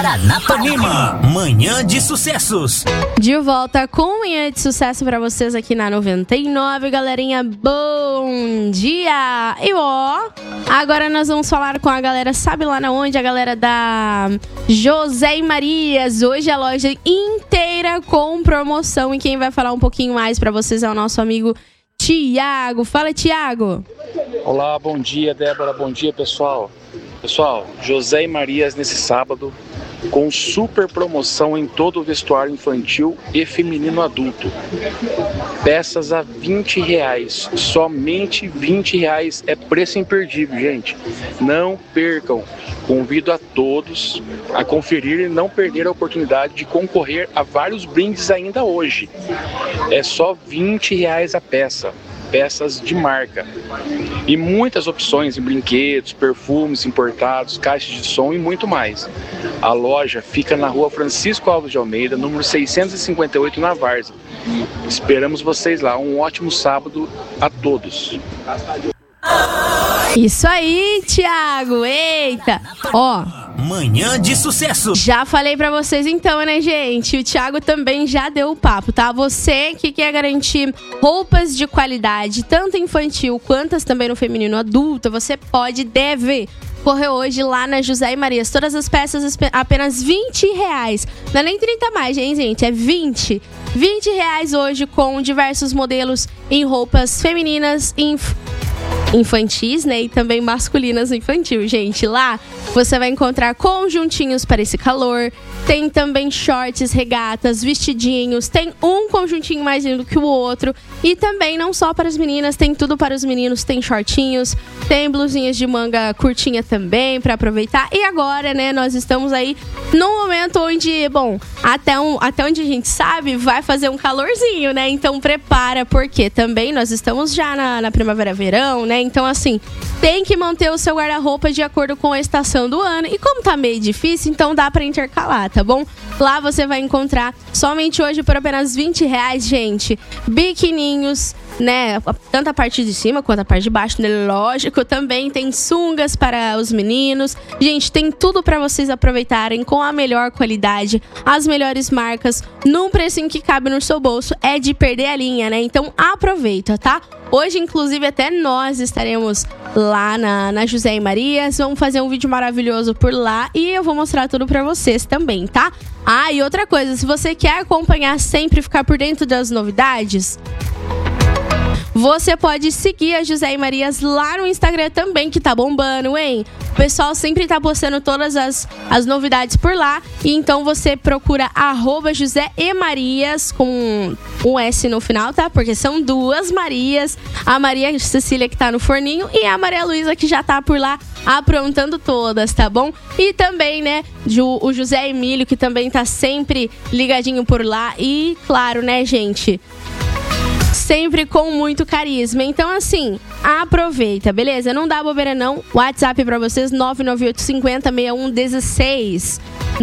Paranapanema, Manhã de Sucessos. De volta com Manhã de Sucesso pra vocês aqui na 99, galerinha, bom dia! E ó, agora nós vamos falar com a galera, sabe lá na onde? A galera da José e Marias. Hoje a loja inteira com promoção e quem vai falar um pouquinho mais pra vocês é o nosso amigo Tiago. Fala, Tiago! Olá, bom dia, Débora, bom dia, pessoal. Pessoal, José e Marias nesse sábado com super promoção em todo o vestuário infantil e feminino adulto. Peças a R$20, somente R$20, é preço imperdível, gente. Não percam. Convido a todos a conferir e não perder a oportunidade de concorrer a vários brindes ainda hoje. É só R$20 a peça. Peças de marca e muitas opções em brinquedos, perfumes importados, caixas de som e muito mais. A loja fica na rua Francisco Alves de Almeida, número 658, na Várzea. Esperamos vocês lá. Um ótimo sábado a todos. Isso aí, Thiago. Eita. Ó, Manhã de Sucesso. já falei pra vocês então, né, gente? O Thiago também já deu o papo, tá? Você que quer garantir roupas de qualidade, tanto infantil quanto também no feminino adulto, você deve correr hoje lá na José e Marias. Todas as peças apenas R$20. Não é nem 30 mais, hein, gente? É 20. R$20 hoje com diversos modelos em roupas femininas infantis, né? E também masculinas infantil, gente. Lá você vai encontrar conjuntinhos para esse calor. Tem também shorts, regatas, vestidinhos. Tem um conjuntinho mais lindo que o outro. E também não só para as meninas, tem tudo para os meninos. Tem shortinhos, tem blusinhas de manga curtinha também para aproveitar. E agora, né, nós estamos aí num momento onde, bom, até onde a gente sabe, vai fazer um calorzinho, né? Então prepara, porque também nós estamos já na primavera-verão, né? Então, assim, tem que manter o seu guarda-roupa de acordo com a estação do ano. E como tá meio difícil, então dá pra intercalar, tá bom? Lá você vai encontrar, somente hoje por apenas R$20, gente, biquininhos, né? Tanto a parte de cima quanto a parte de baixo, né? Lógico, também tem sungas para os meninos. Gente, tem tudo pra vocês aproveitarem com a melhor qualidade, as melhores marcas, num precinho que cabe no seu bolso. É de perder a linha, né? Então aproveita, tá? Hoje, inclusive, até nós estaremos lá na José e Marias. Vamos fazer um vídeo maravilhoso por lá e eu vou mostrar tudo pra vocês também, tá? Ah, e outra coisa, se você quer acompanhar sempre e ficar por dentro das novidades, você pode seguir a José e Marias lá no Instagram também, que tá bombando, hein? O pessoal sempre tá postando todas as novidades por lá. E então você procura @José e Marias com um S no final, tá? Porque são duas Marias. A Maria Cecília, que tá no forninho, e a Maria Luísa, que já tá por lá aprontando todas, tá bom? E também, né, o José Emílio, que também tá sempre ligadinho por lá. E claro, né, gente, sempre com muito carisma. Então, assim, aproveita, beleza? Não dá bobeira, não. WhatsApp pra vocês, 998506116.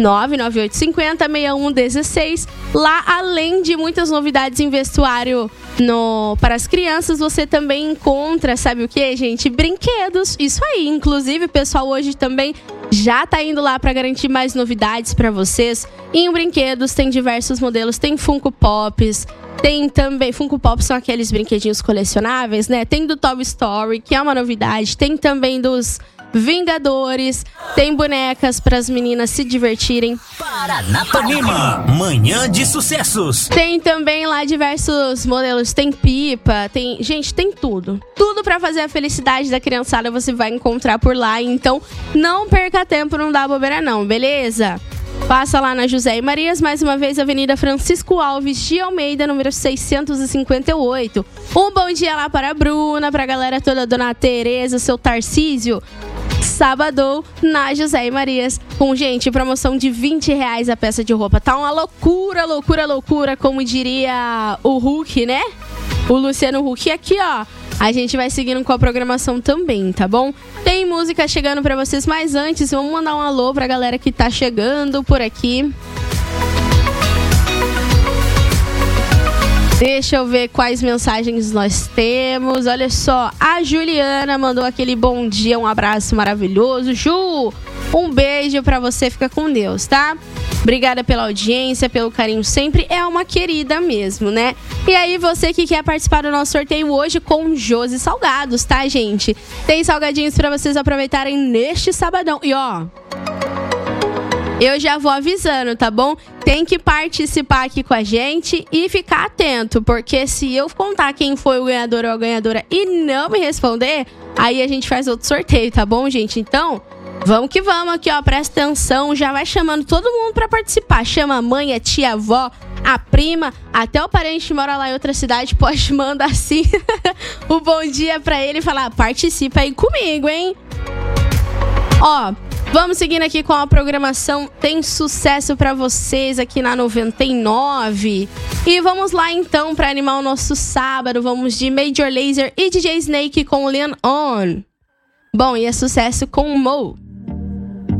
998506116. Lá, além de muitas novidades em vestuário para as crianças, você também encontra, sabe o que, gente? Brinquedos. Isso aí. Inclusive, o pessoal hoje também já tá indo lá para garantir mais novidades para vocês. Em brinquedos, tem diversos modelos. Tem Funko Pops. Tem também, Funko Pop são aqueles brinquedinhos colecionáveis, né? Tem do Toy Story, que é uma novidade. Tem também dos Vingadores. Tem bonecas para as meninas se divertirem. Paranapanema, Manhã de Sucessos. Tem também lá diversos modelos. Tem pipa, gente, tem tudo. Tudo para fazer a felicidade da criançada você vai encontrar por lá. Então, não perca tempo, não dá bobeira não, beleza? Passa lá na José e Marias, mais uma vez, Avenida Francisco Alves de Almeida, número 658. Um bom dia lá para a Bruna, para a galera toda, Dona Tereza, seu Tarcísio. Sábado, na José e Marias, com, gente, promoção de R$20 a peça de roupa. Tá uma loucura, loucura, loucura, como diria o Huck, né? O Luciano Huck. E aqui, ó, a gente vai seguindo com a programação também, tá bom? Tem música chegando pra vocês, mas antes, vamos mandar um alô pra galera que tá chegando por aqui. Deixa eu ver quais mensagens nós temos. Olha só, a Juliana mandou aquele bom dia, um abraço maravilhoso. Ju, Um beijo pra você, fica com Deus, tá? Obrigada pela audiência, pelo carinho sempre. É uma querida mesmo, né? E aí, você que quer participar do nosso sorteio hoje com Josi Salgados, tá, gente? Tem salgadinhos pra vocês aproveitarem neste sabadão. E ó, eu já vou avisando, tá bom? Tem que participar aqui com a gente e ficar atento, porque se eu contar quem foi o ganhador ou a ganhadora e não me responder, aí a gente faz outro sorteio, tá bom, gente? Então, vamos que vamos aqui, ó, presta atenção, já vai chamando todo mundo pra participar. Chama a mãe, a tia, a avó, a prima, até o parente que mora lá em outra cidade pode mandar assim o bom dia pra ele e falar, participa aí comigo, hein? Ó, vamos seguindo aqui com a programação. Tem sucesso pra vocês aqui na 99. E vamos lá então pra animar o nosso sábado. Vamos de Major Lazer e DJ Snake com Lean On. Bom, e é sucesso com Mo.